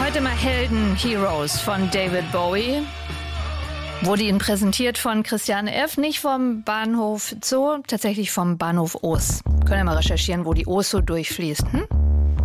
Heute mal Helden, Heroes von David Bowie. Wurde Ihnen präsentiert von Christiane F., nicht vom Bahnhof Zoo, tatsächlich vom Bahnhof Oos. Können wir mal recherchieren, wo die Oos so durchfließt,